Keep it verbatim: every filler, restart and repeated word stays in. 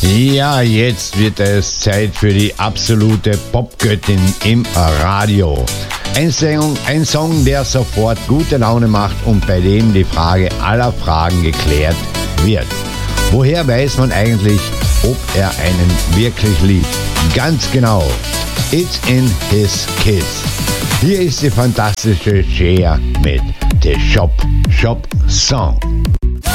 Ja, jetzt wird es Zeit für die absolute Popgöttin im Radio. Ein Song, ein Song, der sofort gute Laune macht und bei dem die Frage aller Fragen geklärt wird. Woher weiß man eigentlich, ob er einen wirklich liebt? Ganz genau. It's in his kiss. Hier ist die fantastische Cher mit The Shop Shop Song.